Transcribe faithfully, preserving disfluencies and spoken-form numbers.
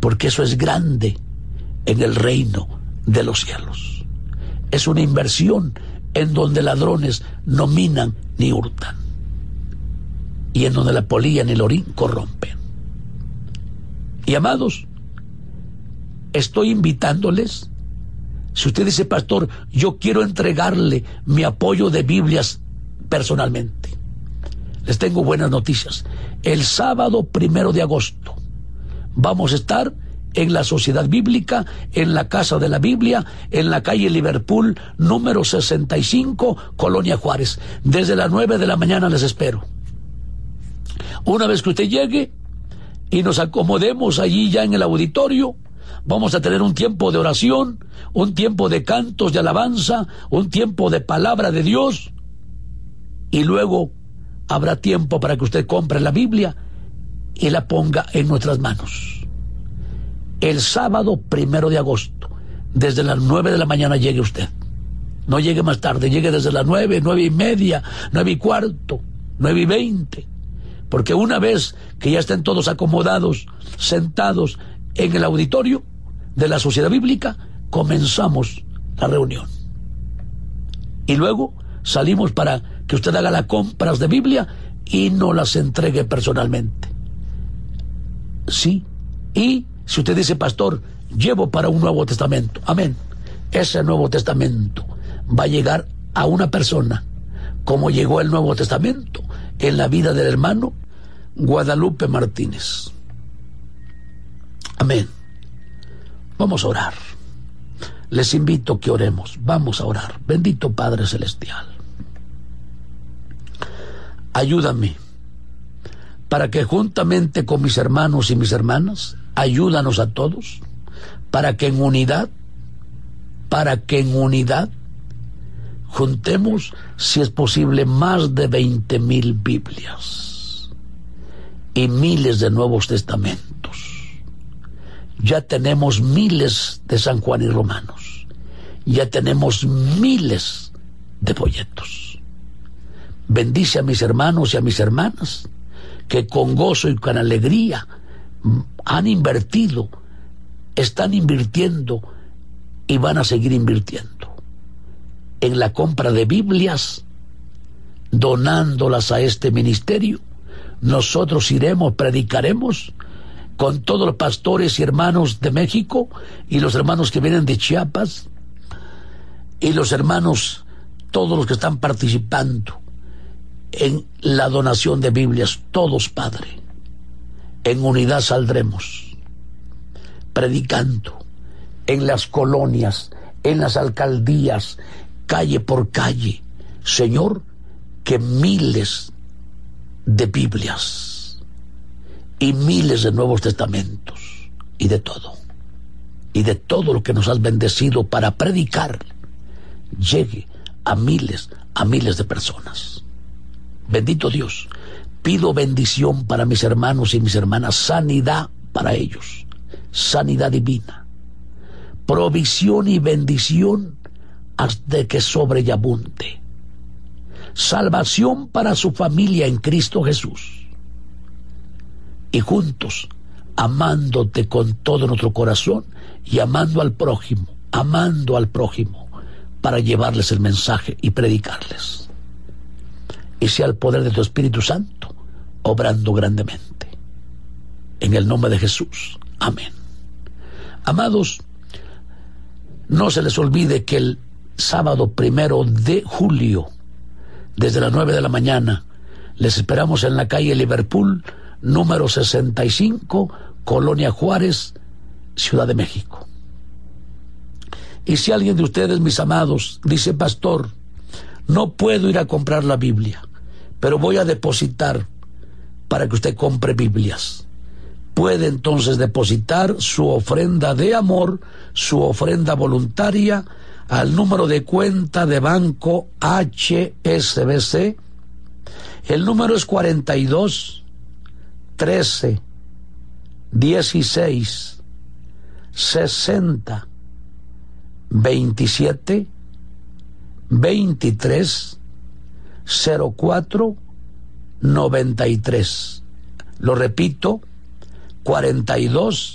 porque eso es grande en el reino de los cielos. Es una inversión en donde ladrones no minan ni hurtan, y en donde la polilla ni el orín corrompen. Y amados, estoy invitándoles, si usted dice, pastor, yo quiero entregarle mi apoyo de Biblias personalmente, les tengo buenas noticias. El sábado primero de agosto vamos a estar en la Sociedad Bíblica, en la Casa de la Biblia, en la calle Liverpool, número sesenta y cinco, Colonia Juárez. Desde las nueve de la mañana les espero. Una vez que usted llegue y nos acomodemos allí ya en el auditorio, vamos a tener un tiempo de oración, un tiempo de cantos de alabanza, un tiempo de palabra de Dios, y luego habrá tiempo para que usted compre la Biblia y la ponga en nuestras manos. El sábado primero de agosto, desde las nueve de la mañana llegue usted. No llegue más tarde, llegue desde las nueve, nueve y media, nueve y cuarto, nueve y veinte. Porque una vez que ya estén todos acomodados, sentados en el auditorio de la Sociedad Bíblica, comenzamos la reunión. Y luego salimos para que usted haga las compras de Biblia y nos las entregue personalmente. Sí, y si usted dice, pastor, llevo para un Nuevo Testamento, amén, ese Nuevo Testamento va a llegar a una persona, como llegó el Nuevo Testamento en la vida del hermano Guadalupe Martínez. Amén. Vamos a orar. Les invito a que oremos. Vamos a orar. Bendito Padre Celestial, ayúdame para que juntamente con mis hermanos y mis hermanas, ayúdanos a todos, para que en unidad, para que en unidad juntemos, si es posible, más de veinte mil Biblias y miles de Nuevos Testamentos. Ya tenemos miles de San Juan y Romanos, ya tenemos miles de folletos. Bendice a mis hermanos y a mis hermanas que con gozo y con alegría han invertido, están invirtiendo y van a seguir invirtiendo en la compra de Biblias, donándolas a este ministerio. Nosotros iremos, predicaremos con todos los pastores y hermanos de México y los hermanos que vienen de Chiapas y los hermanos, todos los que están participando en la donación de Biblias, todos, Padre, en unidad saldremos predicando en las colonias, en las alcaldías, calle por calle, Señor, que miles de Biblias y miles de Nuevos Testamentos y de todo, y de todo lo que nos has bendecido para predicar, llegue a miles, a miles de personas. Bendito Dios, pido bendición para mis hermanos y mis hermanas, sanidad para ellos, sanidad divina, provisión y bendición hasta que sobre y abunde, salvación para su familia en Cristo Jesús, y juntos, amándote con todo nuestro corazón y amando al prójimo, amando al prójimo, para llevarles el mensaje y predicarles. Y sea el poder de tu Espíritu Santo obrando grandemente. En el nombre de Jesús. Amén. Amados, no se les olvide que el sábado primero de julio, desde las nueve de la mañana, les esperamos en la calle Liverpool, número sesenta y cinco, Colonia Juárez, Ciudad de México. Y si alguien de ustedes, mis amados, dice, pastor, no puedo ir a comprar la Biblia, pero voy a depositar para que usted compre Biblias, puede entonces depositar su ofrenda de amor, su ofrenda voluntaria, al número de cuenta de banco H S B C. El número es cuarenta y dos, trece, dieciséis, sesenta, veintisiete, veintitrés, cero cuatro, noventa y tres. Lo repito, cuarenta y dos,